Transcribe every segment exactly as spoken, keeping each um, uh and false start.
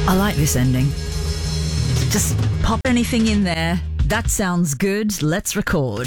I like this ending. Just pop anything in there. That sounds good. Let's record.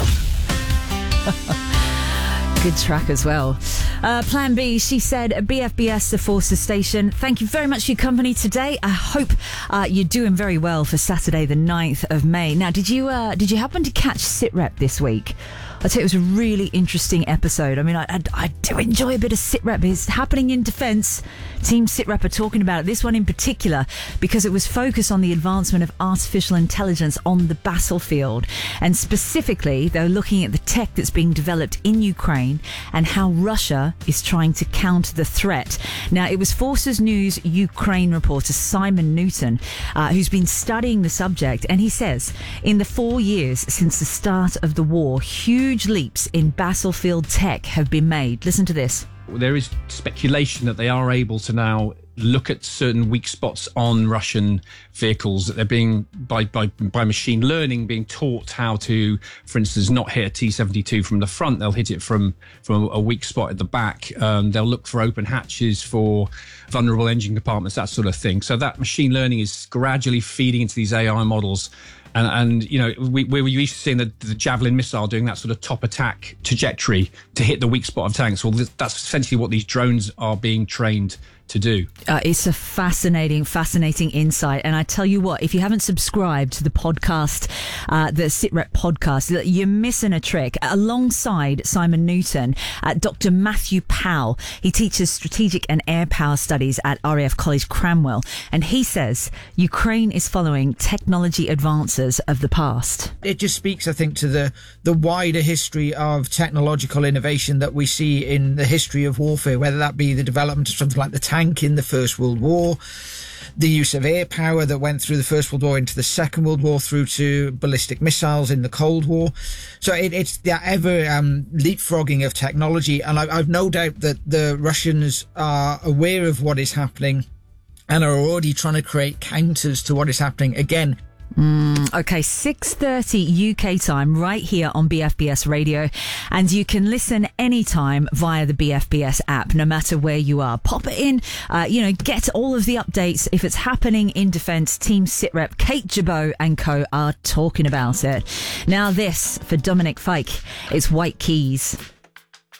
Good track as well. Uh, Plan B, she said, B F B S, the Forces Station. Thank you very much for your company today. I hope uh, you're doing very well for Saturday the ninth of May. Now, did you uh, did you happen to catch SitRep this week? I'd say it was a really interesting episode. I mean, I, I, I do enjoy a bit of SitRep. It's happening in defence. Team SitRep are talking about it. This one in particular, because it was focused on the advancement of artificial intelligence on the battlefield. And specifically, they're looking at the tech that's being developed in Ukraine and how Russia is trying to counter the threat. Now, it was Forces News Ukraine reporter Simon Newton uh, who's been studying the subject. And he says, in the four years since the start of the war, huge Huge leaps in battlefield tech have been made. Listen to this. There is speculation that they are able to now look at certain weak spots on Russian vehicles, that they're being, by, by, by machine learning, being taught how to, for instance, not hit a T seventy-two from the front. They'll hit it from, from a weak spot at the back. Um, they'll look for open hatches, for vulnerable engine compartments, that sort of thing. So that machine learning is gradually feeding into these A I models. And, and you know, we, we were used to seeing the, the Javelin missile doing that sort of top attack trajectory to hit the weak spot of tanks. Well, that's essentially what these drones are being trained to do. Uh, it's a fascinating, fascinating insight. And I tell you what, if you haven't subscribed to the podcast, uh, the SitRep podcast, you're missing a trick. Alongside Simon Newton, uh, Doctor Matthew Powell, he teaches strategic and air power studies at R A F College Cranwell. And he says Ukraine is following technology advances of the past. It just speaks, I think, to the, the wider history of technological innovation that we see in the history of warfare, whether that be the development of something like the tank in the First World War, the use of air power that went through the First World War into the Second World War, through to ballistic missiles in the Cold War. So it, it's the ever um, leapfrogging of technology. And I, I've no doubt that the Russians are aware of what is happening and are already trying to create counters to what is happening. Again, Mm, okay, six thirty U K time right here on B F B S Radio, and you can listen anytime via the B F B S app, no matter where you are. Pop it in, uh, you know, get all of the updates. If it's happening in defence, Team SitRep, Kate Jabot and co are talking about it. Now this, for Dominic Fike, it's White Keys.